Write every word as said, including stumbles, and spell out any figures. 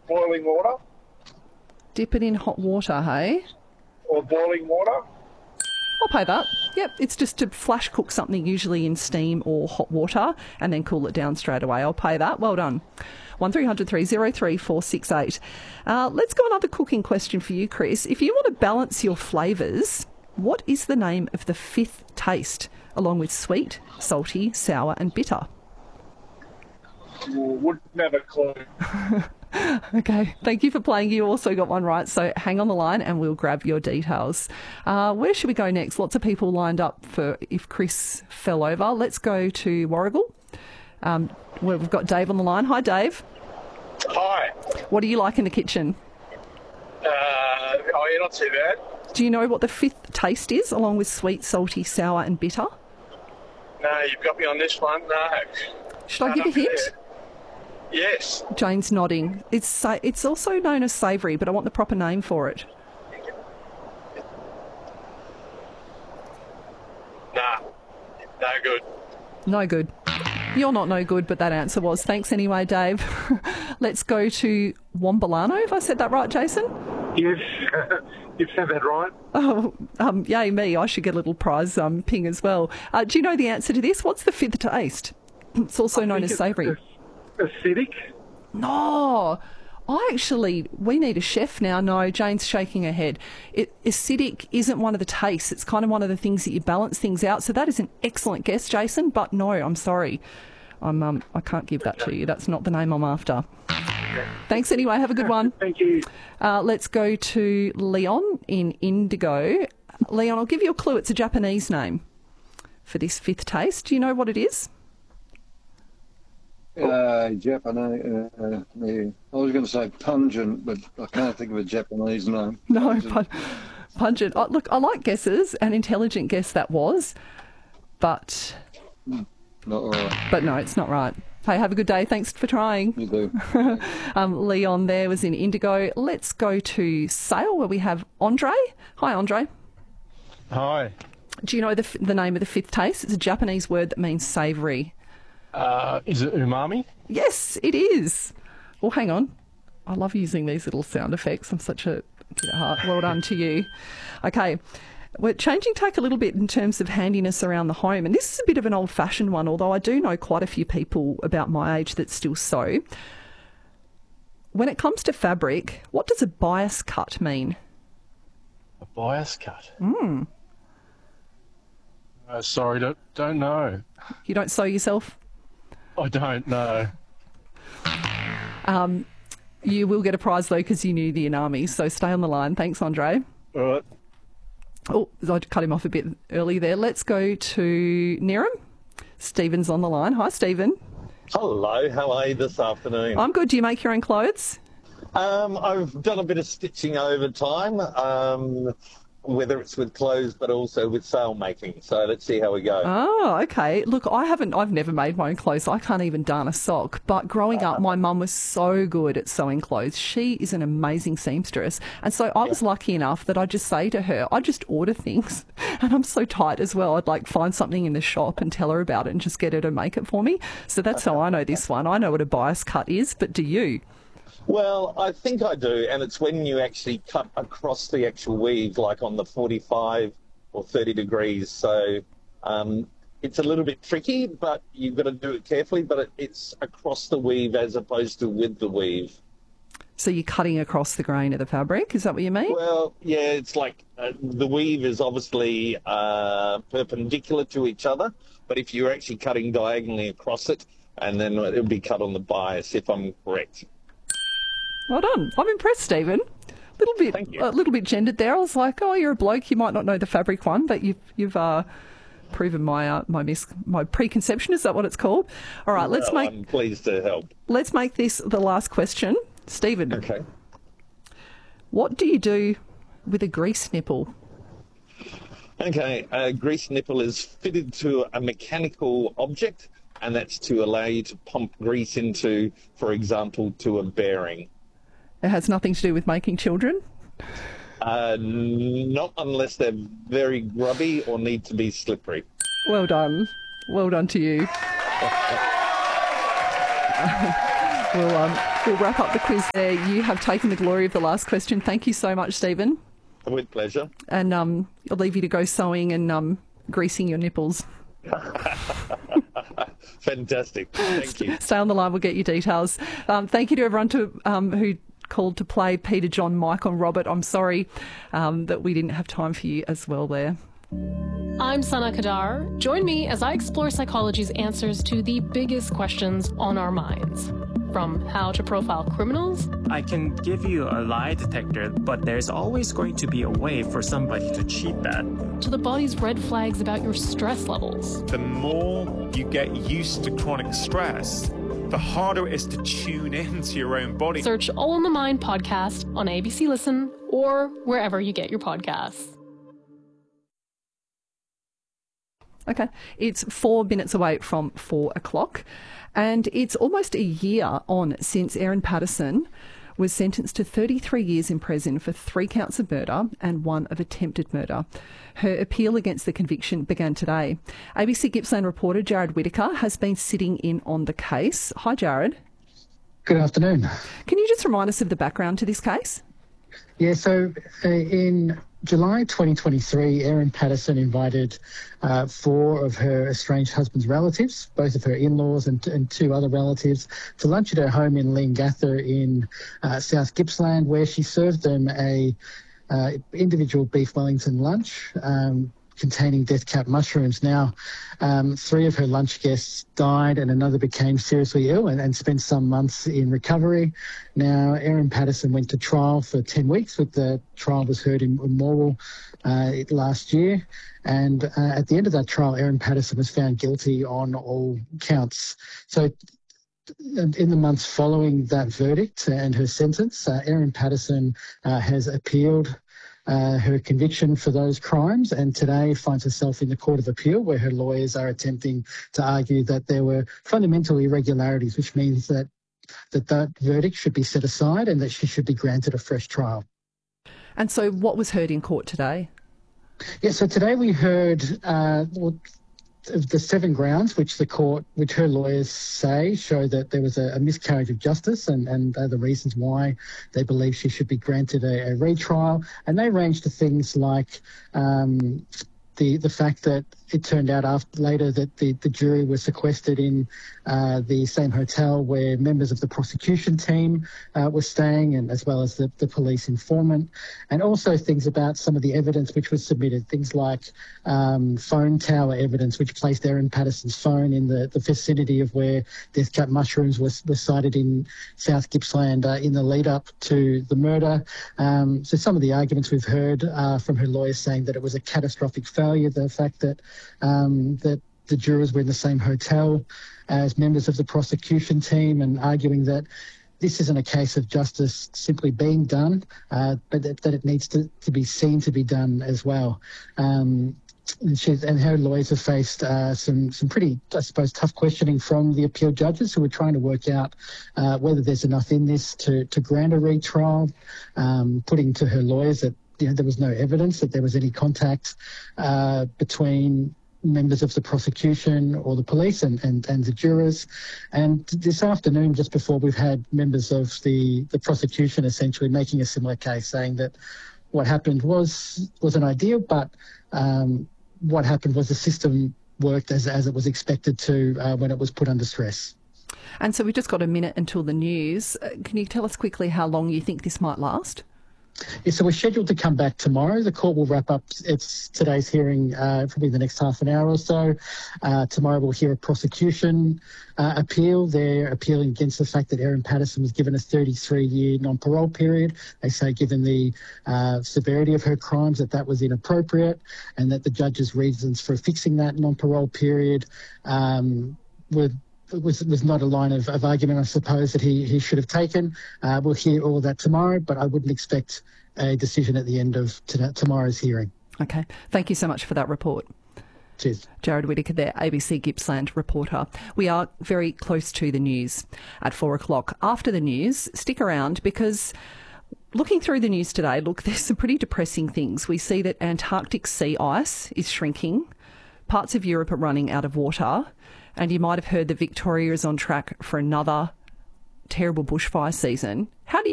boiling water Dip it in hot water, hey? or boiling water. I'll pay that. Yep, it's just to flash cook something, usually in steam or hot water, and then cool it down straight away. I'll pay that. Well done. one three hundred three oh three four six eight. Uh, let's go another cooking question for you, Chris. If you want to balance your flavours, what is the name of the fifth taste, along with sweet, salty, sour and bitter? Wouldn't have a clue. Okay, thank you for playing. You also got one right, so hang on the line and we'll grab your details. Uh, where should we go next? Lots of people lined up for if Chris fell over. Let's go to Warragul. Um, where we've got Dave on the line. Hi, Dave. Hi. What do you like in the kitchen? Uh, oh, yeah, not too bad. Do you know what the fifth taste is, along with sweet, salty, sour and bitter? No, you've got me on this one. No. Should I give a hint? Yes. Jane's nodding. It's sa- it's also known as savoury, but I want the proper name for it. Nah. No good. No good. You're not no good, but that answer was. Thanks anyway, Dave. Let's go to Wombalano, if I said that right, Jason? Yes. You've said that right. Oh, um, yay me. I should get a little prize um, ping as well. Uh, do you know the answer to this? What's the fifth taste? It's also I known think as it's savoury. Acidic. No, I actually, we need a chef now. No, Jane's shaking her head. It, acidic isn't one of the tastes. It's kind of one of the things that you balance things out. So that is an excellent guess, Jason, but no, I'm sorry. I'm, um, I can't give that to you. That's not the name I'm after. Thanks anyway. Have a good one. Thank you. Uh, let's go to Leon in Indigo. Leon, I'll give you a clue. It's a Japanese name for this fifth taste. Do you know what it is? Uh, Japanese. Uh, uh, yeah. I was going to say pungent, but I can't think of a Japanese name. No, pun- pungent. Oh, look, I like guesses. An intelligent guess that was, but Not all right. but no, it's not right. Hey, have a good day. Thanks for trying. You do. um, Leon there was in Indigo. Let's go to Sale, where we have Andre. Hi, Andre. Hi. Do you know the f- the name of the fifth taste? It's a Japanese word that means savoury. Uh, is it umami? Yes, it is. Well, hang on. I love using these little sound effects. I'm such a kid at heart. Well done to you. Okay. We're changing tack a little bit in terms of handiness around the home. And this is a bit of an old-fashioned one, although I do know quite a few people about my age that still sew. When it comes to fabric, what does a bias cut mean? A bias cut? Hmm. Uh, sorry, don't, don't know. You don't sew yourself? I don't know. Um, you will get a prize, though, because you knew the Inami. So stay on the line. Thanks, Andre. All right. Oh, I cut him off a bit early there. Let's go to Niram. Stephen's on the line. Hi, Stephen. Hello, how are you this afternoon? I'm good. Do you make your own clothes? Um, I've done a bit of stitching over time, um, whether it's with clothes but also with sail making. So let's see how we go. Oh, okay. Look, I haven't, I've never made my own clothes. I can't even darn a sock. But growing up, my mum was so good at sewing clothes. She is an amazing seamstress. And so I was lucky enough that I just say to her, I just order things. And I'm so tight as well. I'd like find something in the shop and tell her about it and just get her to make it for me. So that's how I know this one. I know what a bias cut is, but do you? Well, I think I do, and it's when you actually cut across the actual weave, like on the forty-five or thirty degrees. So um, it's a little bit tricky, but you've got to do it carefully. But it, it's across the weave as opposed to with the weave. So you're cutting across the grain of the fabric, is that what you mean? Well, yeah, it's like uh, the weave is obviously uh, perpendicular to each other, but if you're actually cutting diagonally across it, and then it'll be cut on the bias, if I'm correct. Well done. I'm impressed, Stephen. Little bit, Thank you. a little bit gendered there. I was like, oh, you're a bloke. You might not know the fabric one, but you've you've uh, proven my uh, my mis- my preconception. Is that what it's called? All right, let's Well, make I'm pleased to help. let's make this the last question, Stephen. Okay. What do you do with a grease nipple? Okay, a grease nipple is fitted to a mechanical object, and that's to allow you to pump grease into, for example, to a bearing. It has nothing to do with making children. Uh, not unless they're very grubby or need to be slippery. Well done. Well done to you. We'll, um, we'll wrap up the quiz there. You have taken the glory of the last question. Thank you so much, Stephen. With pleasure. And um, I'll leave you to go sewing and um, greasing your nipples. Fantastic. Thank you. Stay on the line. We'll get your details. Um, thank you to everyone to um, who called to play. Peter, John, Michael and Robert. I'm sorry um, that we didn't have time for you as well there. I'm Sana Kadar. Join me as I explore psychology's answers to the biggest questions on our minds. From how to profile criminals, I can give you a lie detector, but there's always going to be a way for somebody to cheat that. to the body's red flags about your stress levels. The more you get used to chronic stress, the harder it is to tune into your own body. Search All in the Mind podcast on A B C Listen or wherever you get your podcasts. Okay, it's four minutes away from four o'clock, and it's almost a year on since Erin Patterson was sentenced to thirty-three years in prison for three counts of murder and one of attempted murder. Her appeal against the conviction began today. A B C Gippsland reporter Jared Whittaker has been sitting in on the case. Hi, Jared. Good afternoon. Can you just remind us of the background to this case? Yeah, so uh, in July twenty twenty-three, Erin Patterson invited uh, four of her estranged husband's relatives, both of her in-laws and, and two other relatives, to lunch at her home in Leongatha in uh, South Gippsland, where she served them a uh, individual beef Wellington lunch um, containing death cap mushrooms. Now, um, three of her lunch guests died and another became seriously ill and, and spent some months in recovery. Now, Erin Patterson went to trial for ten weeks. With the trial was heard in, in Morwell uh, last year. And uh, at the end of that trial, Erin Patterson was found guilty on all counts. So in the months following that verdict and her sentence, uh, Erin Patterson uh, has appealed Uh, her conviction for those crimes, and today finds herself in the Court of Appeal, where her lawyers are attempting to argue that there were fundamental irregularities, which means that that, that verdict should be set aside and that she should be granted a fresh trial. And so what was heard in court today? Yeah, so today we heard uh, well, the seven grounds which the court, which her lawyers say show that there was a, a miscarriage of justice, and, and are the reasons why they believe she should be granted a, a retrial. And they range to things like um, the the fact that it turned out after later that the, the jury was sequestered in uh, the same hotel where members of the prosecution team uh, were staying, and as well as the, the police informant, and also things about some of the evidence which was submitted, things like um, phone tower evidence, which placed Erin Patterson's phone in the, the vicinity of where death cap mushrooms was, was sighted in South Gippsland uh, in the lead up to the murder. Um, so some of the arguments we've heard uh, from her lawyers saying that it was a catastrophic failure, the fact that Um, that the jurors were in the same hotel as members of the prosecution team, and arguing that this isn't a case of justice simply being done, uh, but that, that it needs to, to be seen to be done as well. Um, and, she's, and her lawyers have faced uh, some, some pretty, I suppose, tough questioning from the appeal judges, who are trying to work out uh, whether there's enough in this to, to grant a retrial, um, putting to her lawyers that you know, there was no evidence that there was any contact uh, between members of the prosecution or the police and, and, and the jurors. And this afternoon, just before, we've had members of the, the prosecution essentially making a similar case, saying that what happened was was an ideal, but um, what happened was the system worked as, as it was expected to uh, when it was put under stress. And so we've just got a minute until the news. Uh, can you tell us quickly how long you think this might last? Yeah, so we're scheduled to come back tomorrow. The court will wrap up its today's hearing uh, probably the next half an hour or so. Uh, tomorrow we'll hear a prosecution uh, appeal. They're appealing against the fact that Erin Patterson was given a thirty-three year non-parole period. They say, given the uh, severity of her crimes, that that was inappropriate, and that the judge's reasons for fixing that non-parole period um, were was was not a line of, of argument, I suppose, that he, he should have taken. Uh, we'll hear all of that tomorrow, but I wouldn't expect a decision at the end of t- tomorrow's hearing. Okay. Thank you so much for that report. Cheers. Jared Whittaker there, A B C Gippsland reporter. We are very close to the news at four o'clock. After the news, stick around, because looking through the news today, look, there's some pretty depressing things. We see that Antarctic sea ice is shrinking. Parts of Europe are running out of water. And you might have heard that Victoria is on track for another terrible bushfire season, how do you